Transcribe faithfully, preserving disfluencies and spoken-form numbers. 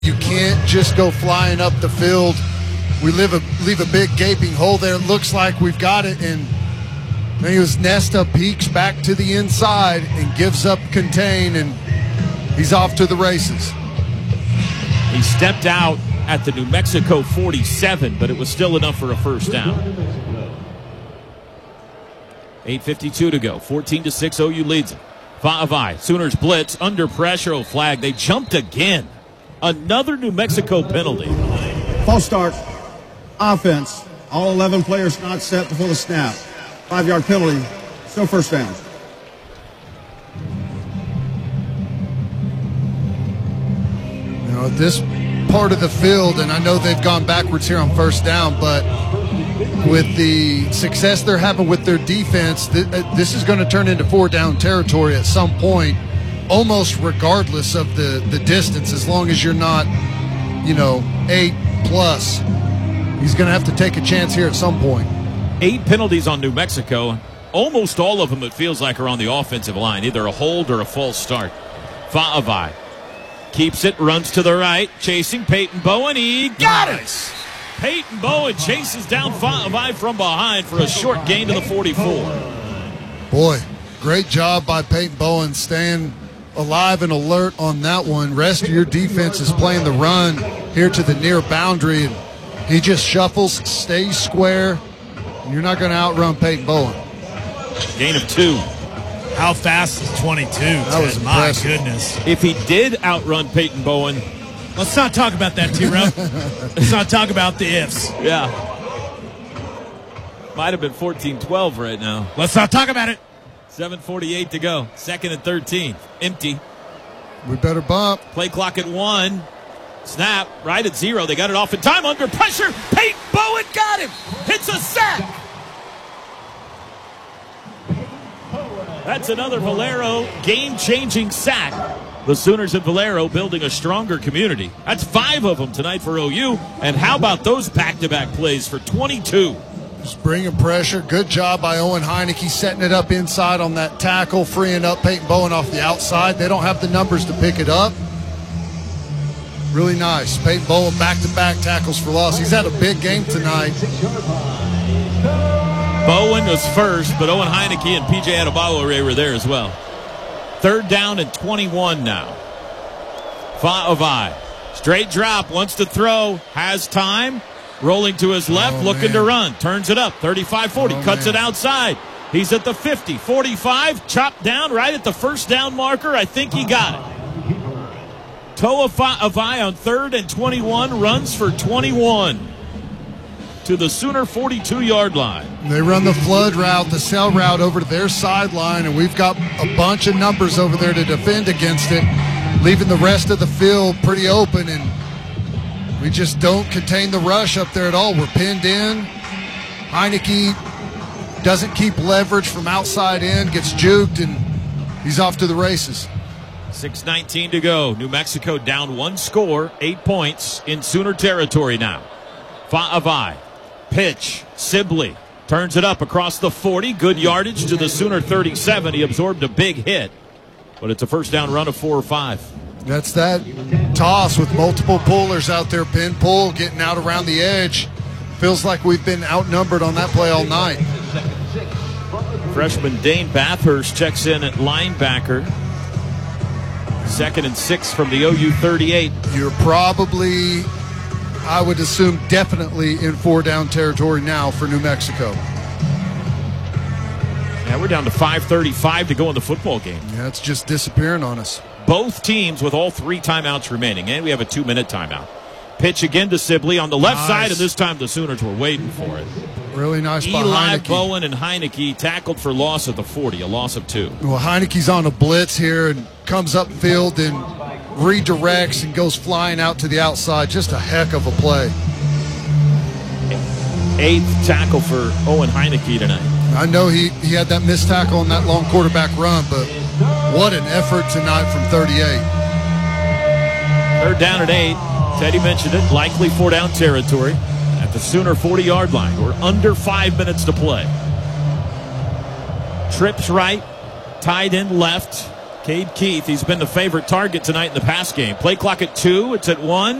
You can't just go flying up the field. We leave a, leave a big gaping hole there. It looks like we've got it, and then he was Nesta peeks back to the inside and gives up contain, and he's off to the races. He stepped out at the New Mexico forty-seven, but it was still enough for a first down. eight fifty-two to go. fourteen to six, O U leads it. Va'avai, Sooners blitz, under pressure, oh flag. They jumped again. Another New Mexico penalty. False start. Offense. All eleven players not set before the snap. Five-yard penalty. Still first down. You know, this part of the field, and I know they've gone backwards here on first down, but with the success they're having with their defense, th- this is going to turn into four-down territory at some point, almost regardless of the, the distance, as long as you're not, you know, eight plus. He's going to have to take a chance here at some point. Eight penalties on New Mexico. Almost all of them, it feels like, are on the offensive line, either a hold or a false start. Va'avai keeps it, runs to the right, chasing Peyton Bowen. He got nice. it! Peyton Bowen chases down Va'avai from behind for a short gain to the forty-four. Boy, great job by Peyton Bowen staying alive and alert on that one. Rest of your defense is playing the run here to the near boundary, and he just shuffles, stays square, and you're not going to outrun Peyton Bowen. Gain of two. How fast is twenty-two? That was my impressive. goodness. If he did outrun Peyton Bowen, let's not talk about that, T-Row. Let's not talk about the ifs. Yeah. Might have been fourteen twelve right now. Let's not talk about it. seven forty-eight to go. Second and thirteen. Empty. We better bump. Play clock at one. Snap. Right at zero. They got it off in time. Under pressure. Peyton Bowen got him. Hits a sack. That's another Valero game-changing sack. The Sooners and Valero building a stronger community. That's five of them tonight for O U. And how about those back-to-back plays for twenty-two? Just bringing pressure. Good job by Owen Heineke setting it up inside on that tackle, freeing up Peyton Bowen off the outside. They don't have the numbers to pick it up. Really nice. Peyton Bowen back-to-back tackles for loss. He's had a big game tonight. Bowen was first, but Owen Heineke and P J Adebayo were there as well. Third down and twenty-one now. Va'avai. Straight drop, wants to throw, has time. Rolling to his left, oh, looking man. to run. Turns it up, thirty-five forty, oh, cuts man. it outside. He's at the fifty, forty-five, chopped down right at the first down marker. I think he got it. Toa Va'avai on third and twenty-one, runs for twenty-one. To the Sooner forty-two-yard line. They run the flood route, the cell route over to their sideline, and we've got a bunch of numbers over there to defend against it, leaving the rest of the field pretty open, and we just don't contain the rush up there at all. We're pinned in. Heineke doesn't keep leverage from outside in, gets juked, and he's off to the races. six nineteen to go. New Mexico down one score, eight points in Sooner territory now. Va'avai. Pitch. Sibley turns it up across the forty. Good yardage to the Sooner thirty-seven. He absorbed a big hit, but it's a first down run of four or five. That's that toss with multiple pullers out there. Pin pull, getting out around the edge. Feels like we've been outnumbered on that play all night. Freshman Dane Bathurst checks in at linebacker. Second and six from the O U thirty-eight. You're probably, I would assume, definitely in four-down territory now for New Mexico. Yeah, we're down to five thirty-five to go in the football game. Yeah, it's just disappearing on us. Both teams with all three timeouts remaining, and we have a two-minute timeout. Pitch again to Sibley on the left nice. side, and this time the Sooners were waiting for it. Really nice by Eli, Heineke. Bowen, and Heineke tackled for loss at the forty, a loss of two. Well, Heineke's on a blitz here and comes upfield and redirects and goes flying out to the outside. Just a heck of a play. Eighth tackle for Owen Heineke tonight. I know he, he had that missed tackle on that long quarterback run, but what an effort tonight from thirty-eight. Third down at eight. Teddy mentioned it. Likely four-down territory at the Sooner forty-yard line. We're under five minutes to play. Trips right, tied in left. Cade Keith, he's been the favorite target tonight in the pass game. Play clock at two. It's at one.